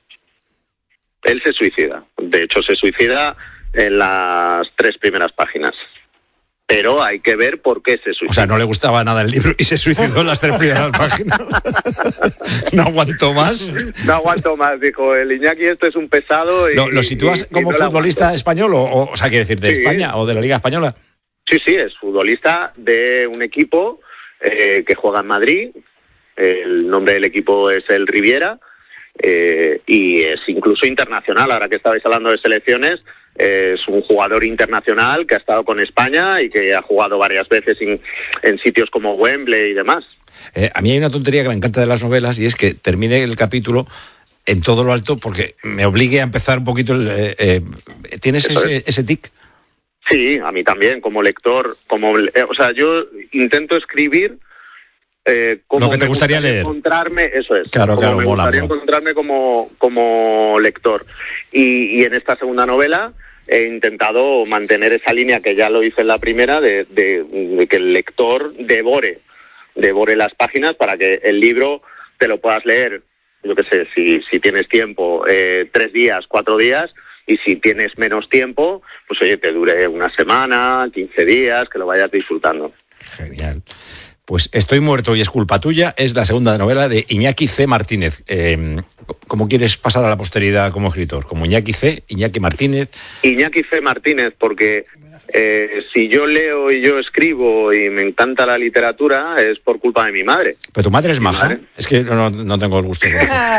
De hecho, se suicida en las 3 primeras páginas. Pero hay que ver por qué se suicidó. O sea, no le gustaba nada el libro y se suicidó en las 3 primeras páginas. No aguanto más. No aguanto más, dijo el Iñaki, esto es un pesado. ¿Lo sitúas como futbolista español o sea, quiere decir, de España o de la Liga Española? Sí, es futbolista de un equipo que juega en Madrid. El nombre del equipo es el Riviera y es incluso internacional. Ahora que estabais hablando de selecciones, es un jugador internacional que ha estado con España y que ha jugado varias veces en sitios como Wembley y demás. A mí hay una tontería que me encanta de las novelas y es que termine el capítulo en todo lo alto porque me obligue a empezar un poquito. ¿Tienes ese tic? Sí, a mí también, como lector. O sea, yo intento escribir como lo que te gustaría leer. Encontrarme, eso es. Claro, me gustaría encontrarme como lector. Y en esta segunda novela he intentado mantener esa línea que ya lo hice en la primera, de que el lector devore las páginas para que el libro te lo puedas leer, yo qué sé, si tienes tiempo, 3 días, 4 días, y si tienes menos tiempo, pues oye, te dure una semana, 15 días, que lo vayas disfrutando. Genial. Pues Estoy muerto y es culpa tuya es la segunda novela de Iñaki C. Martínez. ¿Cómo quieres pasar a la posteridad como escritor? ¿Como Iñaki Martínez? Iñaki C. Martínez, porque si yo leo y yo escribo y me encanta la literatura es por culpa de mi madre. ¿Pero tu madre es maja? Es que no tengo el gusto.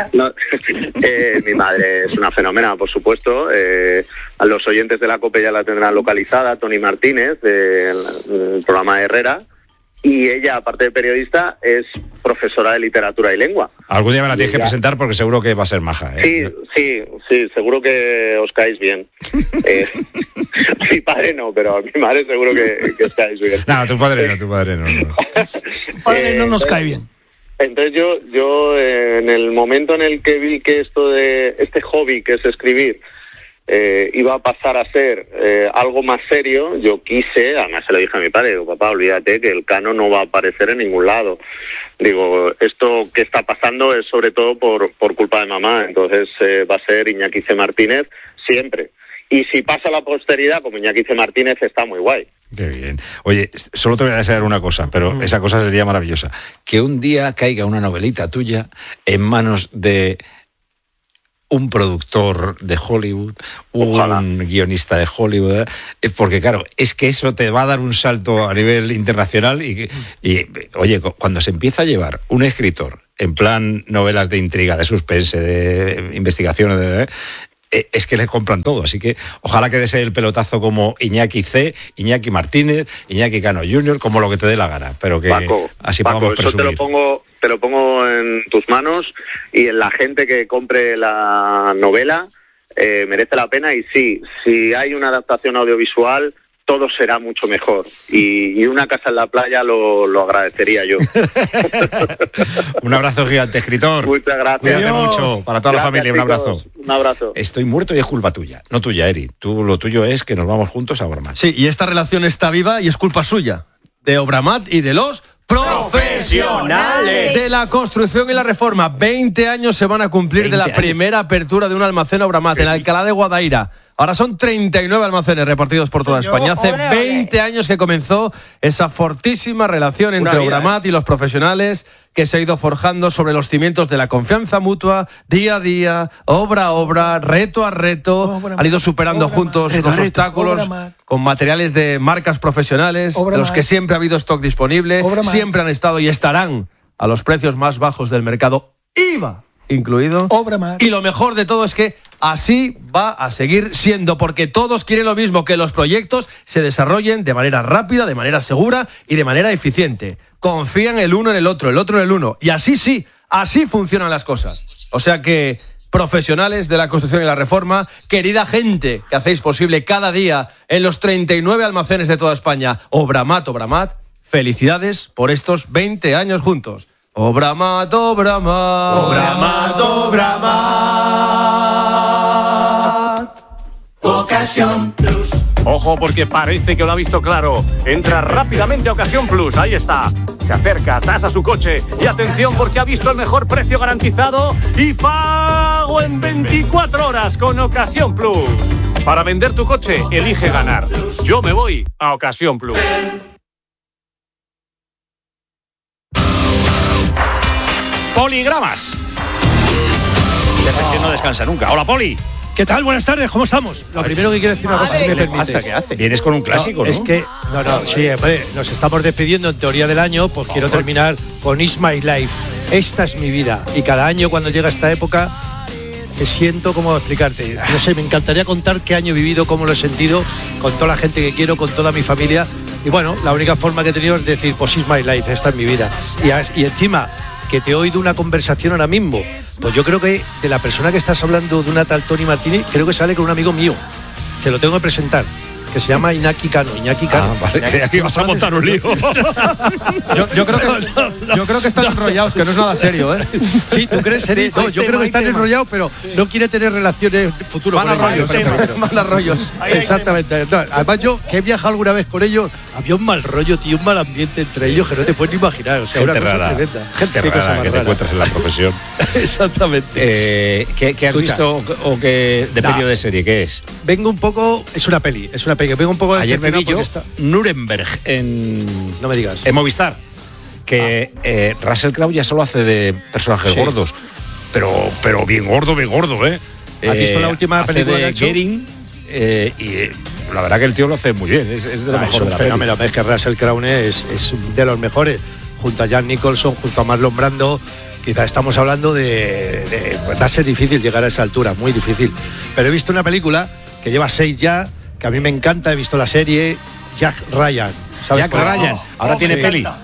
Mi madre es una fenómena, por supuesto. A los oyentes de la COPE ya la tendrán localizada, Tony Martínez, del programa de Herrera. Y ella, aparte de periodista, es profesora de literatura y lengua. Algún día me la tienes que presentar porque seguro que va a ser maja. Sí, seguro que os caéis bien. Mi padre no, pero a mi madre seguro que os caéis bien. No, tu padre no. Tu padre no nos cae bien. Entonces yo en el momento en el que vi que esto de este hobby que es escribir iba a pasar a ser algo más serio, yo quise, además se lo dije a mi padre, digo, papá, olvídate que el Cano no va a aparecer en ningún lado. Digo, esto que está pasando es sobre todo por culpa de mamá, entonces va a ser Iñaki C. Martínez siempre. Y si pasa a la posteridad, como Iñaki C. Martínez, está muy guay. Qué bien. Oye, solo te voy a desear una cosa, pero esa cosa sería maravillosa. Que un día caiga una novelita tuya en manos de un productor de Hollywood, un guionista de Hollywood, porque claro, es que eso te va a dar un salto a nivel internacional y oye, cuando se empieza a llevar un escritor en plan novelas de intriga, de suspense, de investigación, es que le compran todo, así que ojalá que des el pelotazo como Iñaki C, Iñaki Martínez, Iñaki Cano Jr., como lo que te dé la gana, pero que así podamos presumir. Eso te lo pongo en tus manos y en la gente que compre la novela, merece la pena, y sí, si hay una adaptación audiovisual, todo será mucho mejor, y una casa en la playa lo agradecería yo. Un abrazo gigante, escritor. Muchas gracias. Cuídate mucho, para toda la familia, un abrazo. Un abrazo. Estoy muerto y es culpa tuya, no tuya, Eri. Lo tuyo es que nos vamos juntos a Obramat. Sí, y esta relación está viva y es culpa suya, de Obramat y de los profesionales de la construcción y la reforma. 20 años se van a cumplir de la primera apertura de un almacén Obramat en Alcalá de Guadaira. Ahora son 39 almacenes repartidos por toda España. Hace 20 años que comenzó esa fortísima relación entre Obramat y los profesionales, que se ha ido forjando sobre los cimientos de la confianza mutua, día a día, obra a obra, reto a reto. Han ido superando juntos los obstáculos con materiales de marcas profesionales, de los que siempre ha habido stock disponible, siempre han estado y estarán a los precios más bajos del mercado, IVA incluido. Y lo mejor de todo es que así va a seguir siendo, porque todos quieren lo mismo, que los proyectos se desarrollen de manera rápida, de manera segura y de manera eficiente. Confían el uno en el otro en el uno. Y así sí, así funcionan las cosas. O sea que, profesionales de la construcción y la reforma, querida gente que hacéis posible cada día en los 39 almacenes de toda España, Obramat, felicidades por estos 20 años juntos. Obramat, Obramat, Obramat, Obramat. Ocasión Plus. Ojo, porque parece que lo ha visto claro. Entra rápidamente a Ocasión Plus, ahí está. Se acerca, tasa su coche. Y atención, porque ha visto el mejor precio garantizado y pago en 24 horas con Ocasión Plus. Para vender tu coche, elige ganar. Yo me voy a Ocasión Plus. Poligramas. La sección no descansa nunca. Hola, Poli. ¿Qué tal? Buenas tardes, ¿cómo estamos? Lo primero que quiero decir una cosa, si me permites. ¿Qué hace? Vienes con un clásico, ¿no? Es que, sí, hombre, nos estamos despidiendo en teoría del año, pues quiero terminar con It's My Life. Esta es mi vida. Y cada año cuando llega esta época, me siento, ¿cómo explicarte? No sé, me encantaría contar qué año he vivido, cómo lo he sentido, con toda la gente que quiero, con toda mi familia. Y bueno, la única forma que he tenido es decir, pues It's My Life, esta es mi vida. Y encima, que te he oído una conversación ahora mismo, pues yo creo que de la persona que estás hablando, de una tal Tony Martínez, creo que sale con un amigo mío. Se lo tengo que presentar, que se llama Iñaki Cano. Vale, aquí vas a montar un lío. Yo creo que están enrollados, que no es nada serio, ¿eh? Sí, ¿tú crees? Sí, no, yo creo que están enrollados, pero no quiere tener relaciones futuras con ellos. Van a rollos. Exactamente. No, además yo, que he viajado alguna vez con ellos, había un mal rollo, tío, un mal ambiente entre ellos que no te puedes ni imaginar. O sea, gente rara. Gente rara que te encuentras en la profesión. Exactamente. ¿Qué has visto o qué de peli o de serie? ¿Qué es? Vengo un poco, es una peli. Vengo un poco. Ayer me vi yo Nuremberg en. No me digas. En Movistar. Que Russell Crowe ya solo hace de personajes gordos. Pero bien gordo, ¿eh? ¿Has visto la última película de Gering? Y la verdad que el tío lo hace muy bien. Es de lo mejor de la fenómeno. Es que Russell Crowe es de los mejores. Junto a Jack Nicholson, junto a Marlon Brando. Quizá estamos hablando de va a ser difícil llegar a esa altura, muy difícil. Pero he visto una película que lleva 6 ya, que a mí me encanta, he visto la serie Jack Ryan. ¿Sabes? Jack Ryan, ahora tiene peli.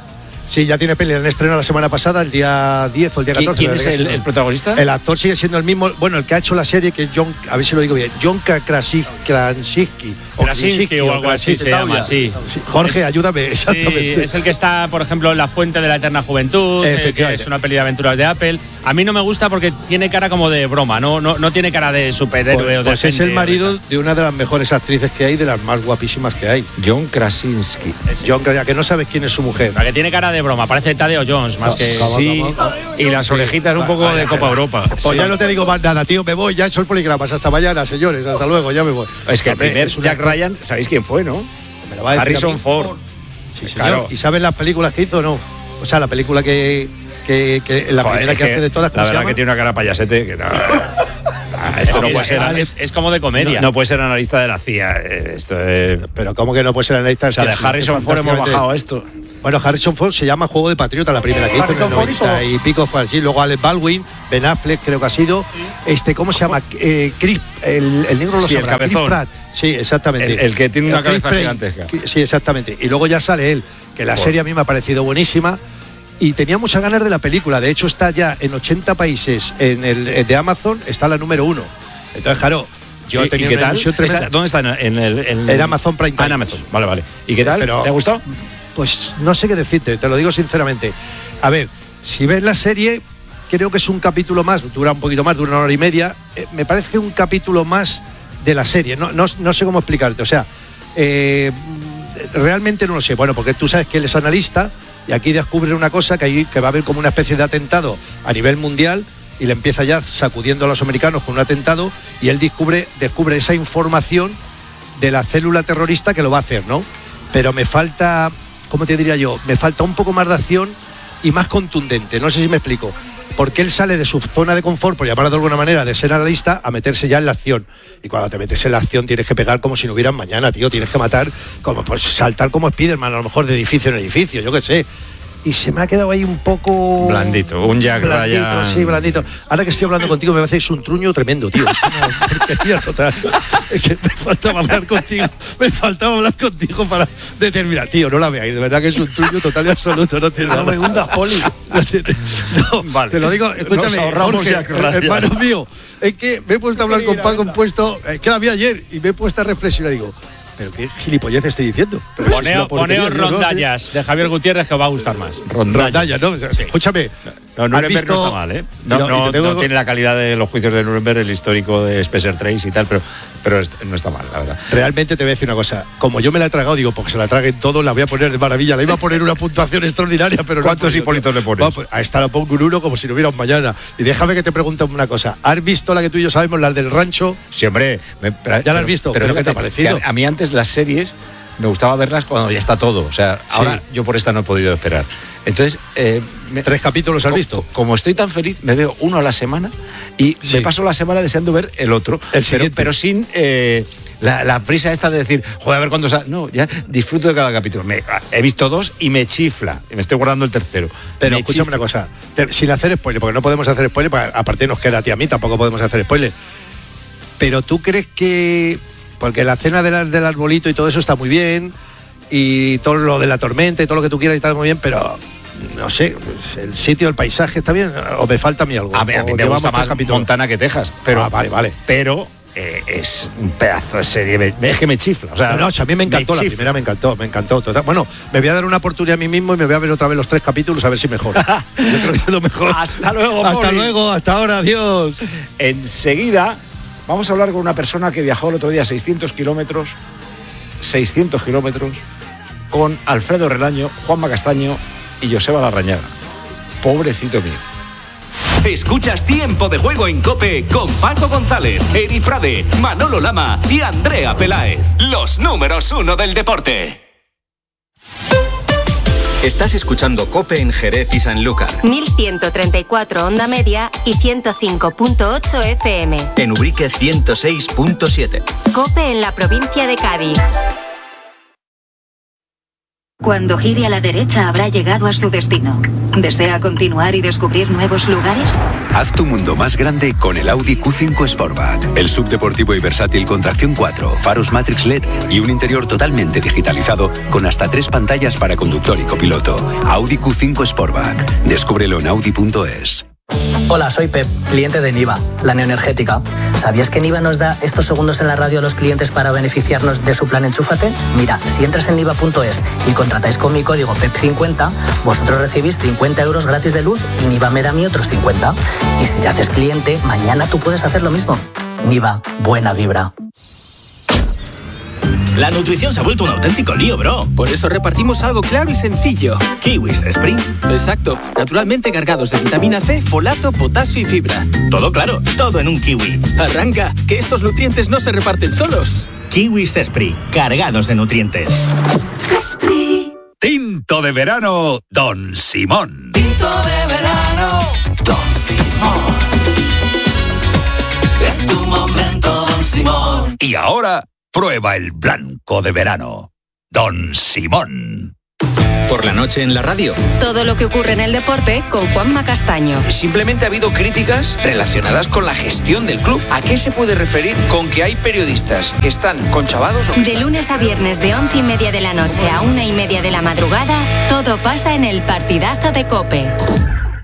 Sí, ya tiene peli. El estreno la semana pasada, el día 10 o el día 14. ¿Quién es el protagonista? El actor sigue siendo el mismo. Bueno, el que ha hecho la serie, que es John, a ver si lo digo bien, John Krasinski. O algo así se llama, sí. Jorge, ayúdame, exactamente. Sí, es el que está, por ejemplo, en La Fuente de la Eterna Juventud, que es una peli de aventuras de Apple. A mí no me gusta porque tiene cara como de broma, no tiene cara de superhéroe o de pues es el marido de una de las mejores actrices que hay, de las más guapísimas que hay. John Krasinski. John Krasinski, que no sabes quién es su mujer. La que tiene cara de broma, parece Tadeo Jones más que... Sí, y las orejitas un poco de Copa Europa. Pues ya no te digo más nada, tío, me voy, ya he hecho el poligramas. Hasta mañana, señores, hasta luego, ya me voy. Es que el primer Jack Ryan, ¿sabéis quién fue, no? Harrison Ford. Sí, señor. Claro. ¿Y sabes las películas que hizo o no? O sea, la película que la primera que hace de todas. La verdad que tiene una cara payasete que no. Esto no puede ser. Es como de comedia. No puede ser analista de la CIA. Pero ¿cómo que no puede ser analista de la CIA? O sea, de Harrison Ford hemos bajado esto. Bueno, Harrison Ford se llama Juego de Patriota, la primera que hizo en el 90 y pico fue así. Luego Alec Baldwin, Ben Affleck creo que ha sido. ¿Cómo se llama? Chris, el negro lo sabrá. El cabezón. Chris Pratt. Sí, exactamente. El que tiene una cabeza gigantesca. Sí, exactamente. Y luego ya sale él, que la serie a mí me ha parecido buenísima. Y tenía muchas ganas de la película. De hecho, está ya en 80 países en el de Amazon, está la número 1. Entonces, claro, yo tenía una ilusión tremenda. ¿Dónde está? En Amazon Prime Time. En Amazon, vale. ¿Y qué tal? ¿Te ha gustado? Pues no sé qué decirte, te lo digo sinceramente. A ver, si ves la serie, creo que es un capítulo más, dura un poquito más, dura 1 hora y media. Me parece que un capítulo más de la serie. No sé cómo explicarte. O sea, realmente no lo sé. Bueno, porque tú sabes que él es analista y aquí descubre una cosa, que va a haber como una especie de atentado a nivel mundial, y le empieza ya sacudiendo a los americanos con un atentado, y él descubre esa información de la célula terrorista que lo va a hacer, ¿no? Pero me falta, ¿cómo te diría yo? Me falta un poco más de acción y más contundente, no sé si me explico. Porque él sale de su zona de confort, por llamarlo de alguna manera, de ser analista, a meterse ya en la acción. Y cuando te metes en la acción tienes que pegar como si no hubieran mañana, tío. Tienes que matar, como pues saltar como Spiderman, a lo mejor de edificio en edificio, yo qué sé. Y se me ha quedado ahí un poco... Blandito, un Jack Ryan. Sí, blandito. Ahora que estoy hablando contigo me parece un truño tremendo, tío. Es una porquería total. Es que me faltaba hablar contigo para determinar. Tío, no la veáis, de verdad que es un truño total y absoluto. No tiene nada. No me hundas, Poli. No, vale. Te lo digo, escúchame, Jorge, hermano mío, es que me he puesto a hablar con Paco, que la vi ayer, y me he puesto a reflexionar y digo... ¿Pero qué gilipollez estoy diciendo? Poneos Rondallas de Javier Gutiérrez, que os va a gustar más. Rondallas, ¿no? Sí. Escúchame. No, Nuremberg no está mal, ¿eh? No tiene la calidad de los juicios de Nuremberg, el histórico de Spencer Tracy y tal, pero no está mal, la verdad. Realmente te voy a decir una cosa. Como yo me la he tragado, digo, porque se la traguen todos, la voy a poner de maravilla. La iba a poner una puntuación extraordinaria, pero ¿cuántos Hipólitos le pones? A esta la pongo un 1 como si no hubiera un mañana. Y déjame que te pregunte una cosa. ¿Has visto la que tú y yo sabemos, la del rancho? Sí, hombre. ¿Ya la has visto? Pero ¿qué te ha parecido? A mí antes las series me gustaba verlas cuando ya está todo. O sea, ahora yo por esta no he podido esperar. Entonces, 3 capítulos has visto. Como estoy tan feliz, me veo uno a la semana y me paso la semana deseando ver el otro. Pero sin la prisa esta de decir, joder, a ver cuándo sale. No, ya disfruto de cada capítulo. He visto 2 y me chifla. Y me estoy guardando el tercero. Pero escúchame una cosa, sin hacer spoiler, porque no podemos hacer spoiler, aparte nos queda a ti a mí, tampoco podemos hacer spoiler. Pero tú crees que... Porque la cena del arbolito y todo eso está muy bien, y todo lo de la tormenta y todo lo que tú quieras está muy bien, pero no sé, el sitio, el paisaje está bien, o me falta a mí algo. A mí me gusta más Montana que Texas, pero vale. Pero es un pedazo de serie, es que me chifla. O sea, a mí me encantó, la primera me encantó. Total. Bueno, me voy a dar una oportunidad a mí mismo y me voy a ver otra vez los 3 capítulos a ver si mejora. Yo creo que es lo mejor. Hasta luego, Hasta luego, hasta ahora, adiós. Enseguida vamos a hablar con una persona que viajó el otro día 600 kilómetros con Alfredo Relaño, Juanma Castaño y Joseba Larrañaga. Pobrecito mío. Escuchas Tiempo de Juego en COPE con Paco González, Eri Frade, Manolo Lama y Andrea Peláez. Los números 1 del deporte. Estás escuchando COPE en Jerez y Sanlúcar. 1134 onda media y 105.8 FM. En Ubrique 106.7. COPE en la provincia de Cádiz. Cuando gire a la derecha habrá llegado a su destino. ¿Desea continuar y descubrir nuevos lugares? Haz tu mundo más grande con el Audi Q5 Sportback. El subdeportivo y versátil con tracción 4, faros Matrix LED y un interior totalmente digitalizado con hasta 3 pantallas para conductor y copiloto. Audi Q5 Sportback. Descúbrelo en Audi.es. Hola, soy Pep, cliente de Niva, la neoenergética. ¿Sabías que Niva nos da estos segundos en la radio a los clientes para beneficiarnos de su plan Enchúfate? Mira, si entras en niva.es y contratáis con mi código PEP50, vosotros recibís 50 euros gratis de luz y Niva me da a mí otros 50. Y si te haces cliente, mañana tú puedes hacer lo mismo. Niva, buena vibra. La nutrición se ha vuelto un auténtico lío, bro. Por eso repartimos algo claro y sencillo. Kiwis Spring. Exacto. Naturalmente cargados de vitamina C, folato, potasio y fibra. Todo claro, todo en un kiwi. Arranca, que estos nutrientes no se reparten solos. Kiwis Spring, cargados de nutrientes. Tinto de verano, Don Simón. Tinto de verano, Don Simón. Es tu momento, Don Simón. Y ahora, prueba el blanco de verano, Don Simón. Por la noche en la radio. Todo lo que ocurre en el deporte con Juanma Castaño. Simplemente ha habido críticas relacionadas con la gestión del club. ¿A qué se puede referir con que hay periodistas que están conchavados? De lunes a viernes de 11:30 de la noche a 1:30 de la madrugada, todo pasa en el partidazo de COPE.